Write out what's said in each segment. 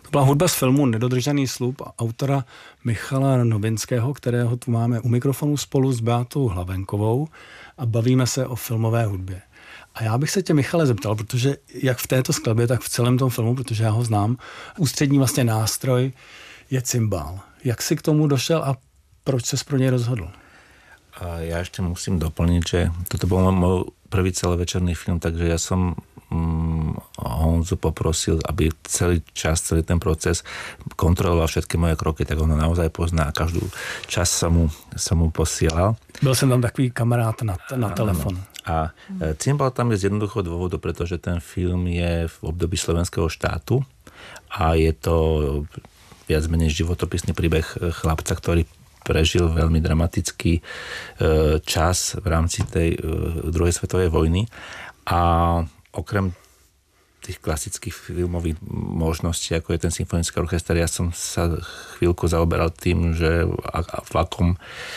To byla hudba z filmu Nedodržaný slib autora Michala Novinského, kterého tu máme u mikrofonu spolu s Beatou Hlavenkovou a bavíme se o filmové hudbě. A já bych se tě, Michale, zeptal, protože jak v této skladbě, tak v celém tom filmu, protože já ho znám, ústřední vlastně nástroj je cymbál. Jak jsi k tomu došel a proč ses pro něj rozhodl? Ja ešte musím doplniť, že toto bol môj prvý celovečerný film, takže ja som Honzu poprosil, aby celý celý ten proces kontroloval všetky moje kroky, tak on ho naozaj pozná a každú čas som mu posielal. Byl jsem tam takový kamarád na telefon. A cymbal tam je z jednoduchého dôvodu, pretože ten film je v období slovenského štátu a je to viac menej životopisný príbeh chlapca, ktorý prežil veľmi dramatický čas v rámci tej druhej svetovej vojny a okrem tých klasických filmových možností, ako je ten symfonický orchester, ja som sa chvíľku zaoberal tým, že v akom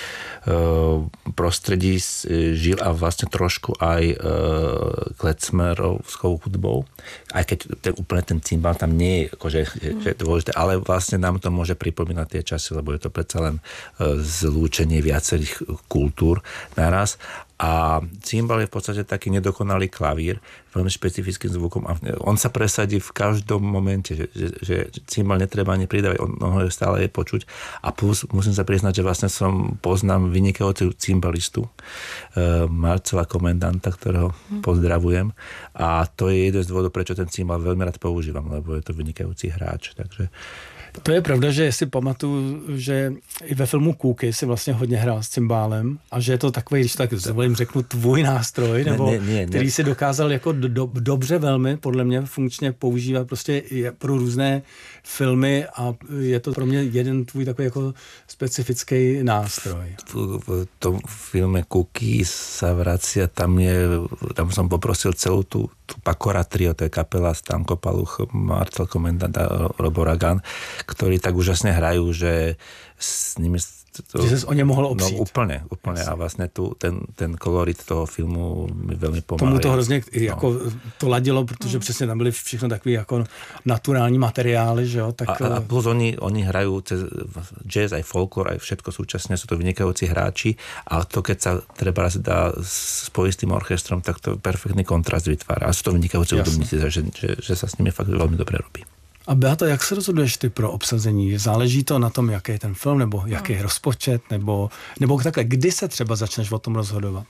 prostredí žil a vlastne trošku aj klecmerovskou hudbou. Aj keď úplne ten cymbal tam nie je akože, že je dôležité, ale vlastne nám to môže pripomínať tie časy, lebo je to predsa len zlúčenie viacerých kultúr naraz. A cymbal je v podstate taký nedokonalý klavír, veľmi špecifickým zvukom a on sa presadí v každom momente, že cymbal netreba ani pridávať, on ho stále je počuť a plus musím sa priznať, že vlastne poznám vynikajúceho cymbalistu Marcela Komendanta, ktorého pozdravujem a to je jeden z dôvodov, prečo ten cymbal veľmi rád používam, lebo je to vynikajúci hráč, takže to je pravda, že si pamatuju, že i ve filmu Kůky si vlastně hodně hrál s cymbálem a že je to takový, když tak řeknu, tvůj nástroj, nebo který si dokázal jako dobře velmi, podle mě funkčně používat prostě pro různé filmy a je to pro mě jeden tvůj takový jako specifický nástroj. V tom filme Kůky sa vracia, tam som poprosil celú tú Pakora trio, to je kapela Stanko Paluch, Marcel Komendant a Robo Ragan, ktorí tak úžasne hrajú, že s nimi že ses o ně mohl opřít. No úplne. A vlastne ten kolorit toho filmu mi veľmi pomáhá. Tomu to hrozně jako to ladilo, protože přesně tam byly všechno takové jako naturální materiály, že jo? Tak a plus oni hrajú jazz, aj folklor, aj všetko súčasne, sú to vynikajúci hráči, a to keď sa treba dá spojiť s tým orchestrom, tak to perfektný kontrast vytvára. A sú to vynikajúci hudobníci, že sa s nimi fakt veľmi dobre robí. A Beato, jak se rozhoduješ ty pro obsazení? Záleží to na tom, jaký je ten film, nebo jaký je rozpočet, nebo takhle, kdy se třeba začneš o tom rozhodovat?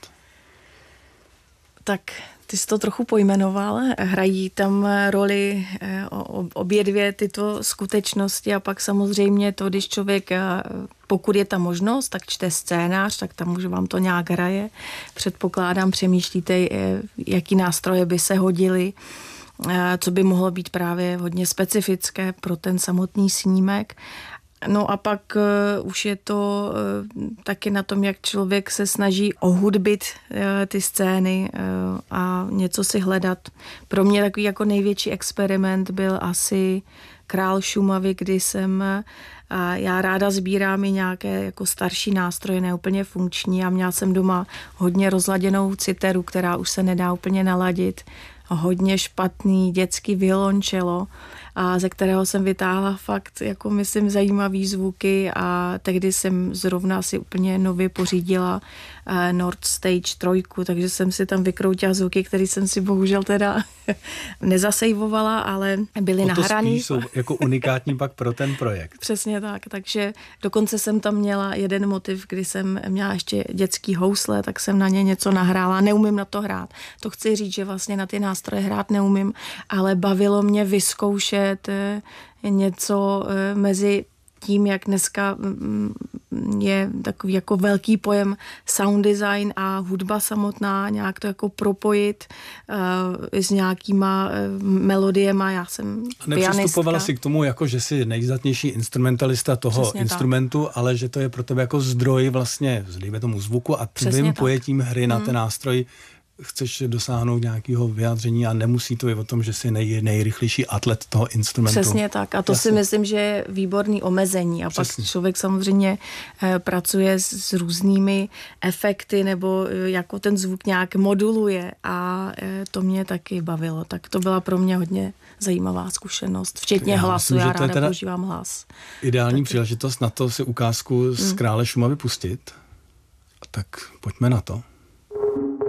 Tak ty jsi to trochu pojmenoval, hrají tam roli obě dvě tyto skutečnosti a pak samozřejmě to, když člověk, pokud je ta možnost, tak čte scénář, tak tam už vám to nějak hraje. Předpokládám, přemýšlíte, jaký nástroje by se hodily, co by mohlo být právě hodně specifické pro ten samotný snímek. No a pak už je to taky na tom, jak člověk se snaží ohudbit ty scény a něco si hledat. Pro mě takový jako největší experiment byl asi Král Šumavy, kdy já ráda sbírám i nějaké jako starší nástroje, neúplně funkční, a měla jsem doma hodně rozladěnou citeru, která už se nedá úplně naladit, hodně špatný dětský violončelo, a ze kterého jsem vytáhla fakt, jako myslím, zajímavý zvuky, a tehdy jsem zrovna si úplně nově pořídila Nord Stage 3, takže jsem si tam vykroutila zvuky, které jsem si bohužel teda nezasejvovala, ale byly nahraný. Jsou jako unikátní pak pro ten projekt. Přesně tak, takže dokonce jsem tam měla jeden motiv, kdy jsem měla ještě dětský housle, tak jsem na ně něco nahrála, neumím na to hrát. To chci říct, že vlastně na ty nástroje hrát neumím, ale bavilo mě vyzkoušet něco mezi tím, jak dneska je takový jako velký pojem sound design a hudba samotná, nějak to jako propojit s nějakýma melodiema. Já jsem pianistka. Nepřistupovala si k tomu, jako že jsi nejzdatnější instrumentalista toho přesně instrumentu, tak. Ale že to je pro tebe jako zdroj vlastně, dejme tomu zvuku a tvým pojetím hry na ten nástroj chceš dosáhnout nějakého vyjádření a nemusí to být o tom, že jsi nejrychlejší atlet toho instrumentu. Přesně tak. A to si myslím, že je výborný omezení. A Přesně. pak člověk samozřejmě pracuje s různými efekty nebo jako ten zvuk nějak moduluje a to mě taky bavilo. Tak to byla pro mě hodně zajímavá zkušenost. Včetně hlasu. Myslím, já že to je ráda teda používám hlas. ideální příležitost na to si ukázku z Krále Šumavy pustit. Tak pojďme na to.